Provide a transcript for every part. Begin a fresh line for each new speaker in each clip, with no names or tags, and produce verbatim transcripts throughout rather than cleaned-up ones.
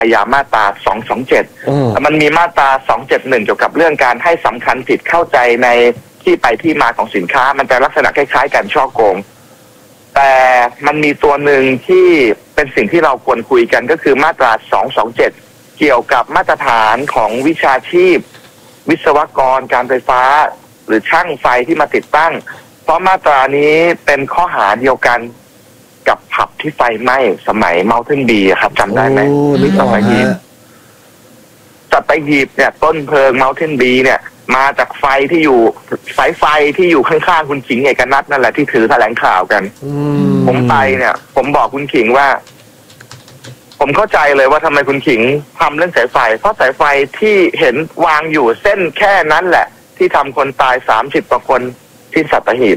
อาญามาตราสองสองเจ็ดมันมีมาตราสองเจ็ดหนึ่งเกี่ยวกับเรื่องการให้สำคัญผิดเข้าใจในที่ไปที่มาของสินค้ามันจะลักษณะคล้ายๆกันช่อโกงแต่มันมีตัวหนึ่งที่เป็นสิ่งที่เราควรคุยกันก็คือมาตราสองสองเจ็ดเกี่ยวกับมาตรฐานของวิชาชีพวิศวกรการไฟฟ้าหรือช่างไฟที่มาติดตั้งเพราะมาตรานี้เป็นข้อหาเดียวกันกับผับที่ไฟไหม้สมัยเมาท์เทนบีครับจำได้ไหมที่สัตหีบสัตหีบเนี่ยต้นเพลิงเมาท์เทนบีเนี่ยมาจากไฟที่อยู่สายไฟที่อยู่ข้างๆคุณขิงเอกนัทนั่นแหละที่ถือแถลงข่าวกันผมไปเนี่ยผมบอกคุณขิงว่าผมเข้าใจเลยว่าทำไมคุณขิงทำเรื่องสายไฟเพราะสายไฟที่เห็นวางอยู่เส้นแค่นั้นแหละที่ทำคนตายสามสิบกว่าคนที่สัตหีบ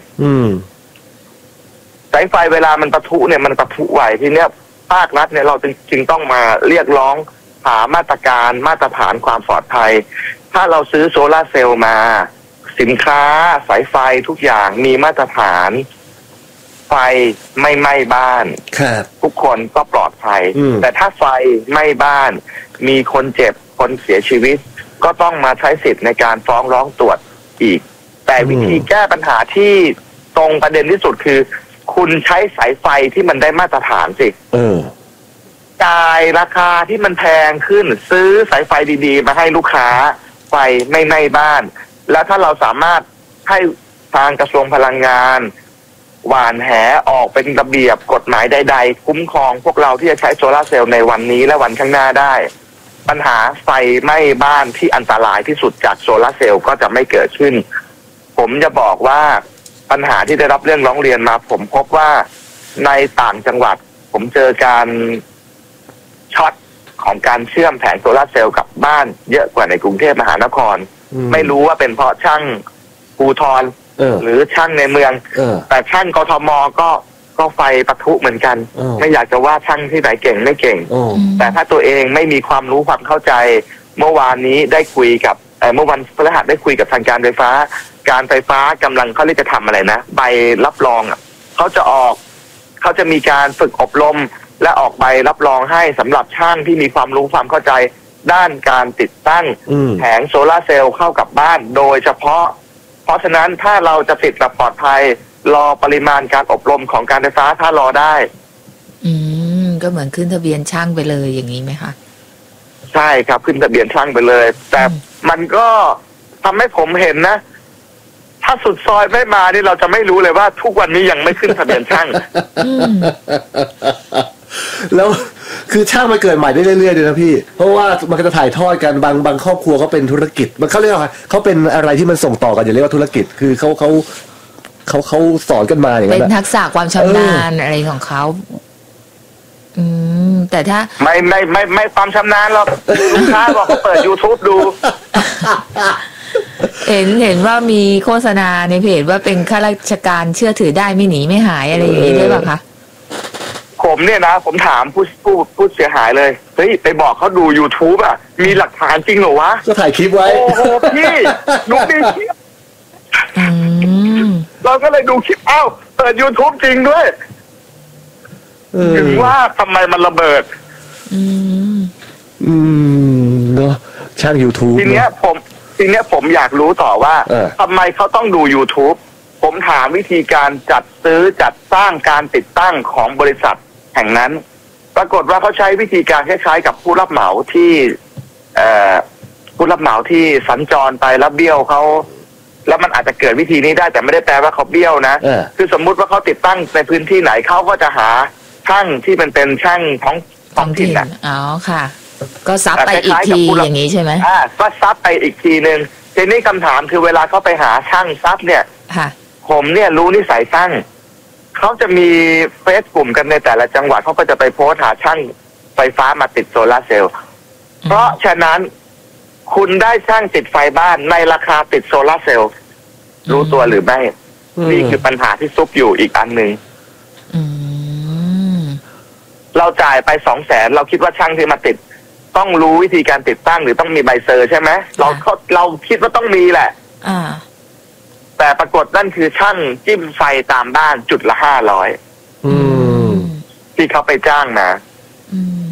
สายไฟเวลามันปะทุเนี่ยมันปะทุไหวทีเนี้ยภาครัฐเนี่ยเราจึงต้องมาเรียกร้องหามาตรการมาตรฐานความปลอดภัยถ้าเราซื้อโซลาร์เซลล์มาสินค้าสายไฟทุกอย่างมีมาตรฐานไฟไม่ไหม้บ้านทุกคนก็ปลอดภัยแต่ถ้าไฟไหม้บ้านมีคนเจ็บคนเสียชีวิตก็ต้องมาใช้สิทธิ์ในการฟ้องร้องตรวจอีกแต่วิธีแก้ปัญหาที่ตรงประเด็นที่สุดคือคุณใช้สายไฟที่มันได้มาตรฐานสิจ่ายราคาที่มันแพงขึ้นซื้อสายไฟดีๆมาให้ลูกค้าไฟไม่ไหม้บ้านแล้วถ้าเราสามารถให้ทางกระทรวงพลังงานหว่านแหออกเป็นระเบียบกฎหมายใดๆคุ้มครองพวกเราที่จะใช้โซลาร์เซลล์ในวันนี้และวันข้างหน้าได้ปัญหาไฟไหม้บ้านที่อันตรายที่สุดจากโซลาร์เซลล์ก็จะไม่เกิดขึ้นผมจะบอกว่าปัญหาที่ได้รับเรื่องร้องเรียนมาผมพบว่าในต่างจังหวัดผมเจอการช็อตของการเชื่อมแผงโซลาร์เซลล์กับบ้านเยอะกว่าในกรุงเทพมหานครไม่รู้ว่าเป็นเพราะช่างภูธรหรือช่างในเมืองแต่ช่างกทมก็ก็ไฟปะทุเหมือนกันไม่อยากจะว่าช่างที่ไหนเก่งไม่เก่งแต่ถ้าตัวเองไม่มีความรู้ความเข้าใจเมื่อวานนี้ได้คุยกับเมื่อวันพฤหัสได้คุยกับทางการไฟฟ้าการไฟฟ้ากำลังเขาเรียกจะทำอะไรนะใบรับรองอ่ะเขาจะออกเขาจะมีการฝึกอบรมและออกใบรับรองให้สำหรับช่างที่มีความรู้ความเข้าใจด้านการติดตั้งแผงโซลาร์เซลล์เข้ากับบ้านโดยเฉพาะเพราะฉะนั้นถ้าเราจะติดแบบปลอดภัยรอปริมาณการอบรมของการไฟฟ้าถ้ารอได้
อืมก็เหมือนขึ้นทะเบียนช่างไปเลยอย่างนี้ไหมคะ
ใช่ครับขึ้นทะเบียนช่างไปเลยแต่มันก็ทำให้ผมเห็นนะถ้าสุดซอยไม่มานี่เราจะไม่รู้เลยว่าทุกวันนี้ยังไม่ขึ้นทะเบียนช่าง
แล้วคือช่างมันเกิดใหม่ได้เรื่อยๆเลยนะพี่เพราะว่ามันก็จะถ่ายทอดกันบางบางครอบครัวเขาเป็นธุรกิจมันเขาเรียกว่าเขาเป็นอะไรที่มันส่งต่อกันอย่าเรียกว่าธุรกิจคือเขาเขาเขาเขาสอนกันมาอย่างนั้น
เป็นทักษะความชำนาญอะไรของเขาอืมแต่ถ้า
ไม่ไม่ไม่ไม่ความชำนาญหรอกลูกค้าบอกเขาเปิด YouTube ดู
เห็นเห็นว่ามีโฆษณาในเพจว่าเป็นข้าราชการเชื่อถือได้ไม่หนีไม่หายอะไรอย่างนี้ด้วยป่ะคะ
ผมเนี่ยนะผมถามผู้ผู้ผู้เสียหายเลยเฮ้ยไปบอกเขาดู YouTube อ่ะมีหลักฐานจริงเหรอวะ
ก็ถ่ายคลิปไว้
โอ้โหพี่ดูมีคลิปเราก็เลยดูคลิปเอ้าเปิด YouTube จริงด้วยถึงว่าทำไมมันระเบิด
อืม
อืมเนาะช่าง YouTube
ทีเนี้ยผมทีเนี้ยผมอยากรู้ต่อว่าทำไมเขาต้องดู YouTube ผมถามวิธีการจัดซื้อจัดสร้างการติดตั้งของบริษัทแห่งนั้นปรากฏว่าเขาใช้วิธีการคล้ายๆกับผู้รับเหมาที่เอ่อผู้รับเหมาที่สัญจรไปแล้วเบี้ยวเขาแล้วมันอาจจะเกิดวิธีนี้ได้แต่ไม่ได้แปลว่าเขาเบี้ยวนะคือสมมุติว่าเขาติดตั้งในพื้นที่ไหนเขาก็จะหาช่างที่มันเป็นช่างท้องท้องถิ่นอ่ะ
อ๋อค่ะก็ซับไปอีกทีอย่างนี้ใช่ไหม
อ่าก็ซับไปอีกทีนึงทีนี้คำถามคือเวลาเขาไปหาช่างซับเนี่ยผมเนี่ยรู้นิสัยช่างเขาจะมีเฟซกลุ่มกันในแต่ละจังหวัดเขาก็จะไปโพสหาช่างไฟฟ้ามาติดโซลาร์เซลล์เพราะฉะนั้นคุณได้ช่างติดไฟบ้านในราคาติดโซลาร์เซลล์รู้ตัวหรือไม่นี่คือปัญหาที่ซุกอยู่อีกอันหนึ่งเราจ่ายไปสองแสนเราคิดว่าช่างที่มาติดต้องรู้วิธีการติดตั้งหรือต้องมีใบเซอร์ใช่ไหมเราเราคิดว่าต้องมีแหละแต่ปรากฏนั่นคือช่างจิ้มไฟตามบ้านจุดละห้าร้อยที่เขาไปจ้างนะ